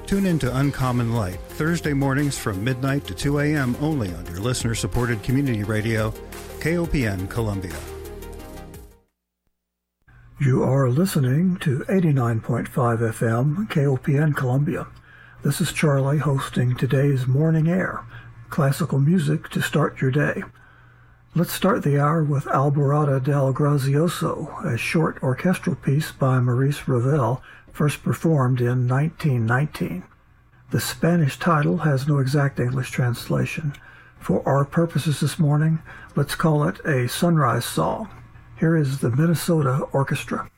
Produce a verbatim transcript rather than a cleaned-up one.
Tune in to Uncommon Light, Thursday mornings from midnight to two a.m. only on your listener-supported community radio, K O P N Columbia. You are listening to eighty-nine point five F M, K O P N Columbia. This is Charlie hosting today's Morning Air, classical music to start your day. Let's start the hour with Alborada del Grazioso, a short orchestral piece by Maurice Ravel, first performed in nineteen nineteen. The Spanish title has no exact English translation. For our purposes this morning, let's call it a sunrise song. Here is the Minnesota Orchestra.